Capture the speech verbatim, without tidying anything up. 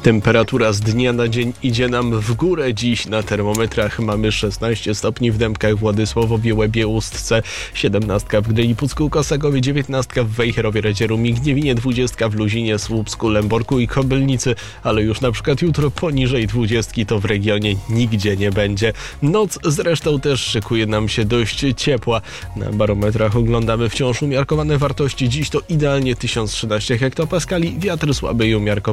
Temperatura z dnia na dzień idzie nam w górę. Dziś na termometrach mamy szesnaście stopni w Dębkach, Władysławowie, Łebie, Ustce, siedemnaście w Gdyni, Pucku, Kosakowie, dziewiętnaście w Wejherowie, Radzieru, Gniewinie, dwadzieścia w Luzinie, Słupsku, Lęborku i Kobylnicy, ale już na przykład jutro poniżej dwudziestki to w regionie nigdzie nie będzie. Noc zresztą też szykuje nam się dość ciepła. Na barometrach oglądamy wciąż umiarkowane wartości. Dziś to idealnie tysiąc trzynaście hektopaskali, wiatr słaby i umiarkowany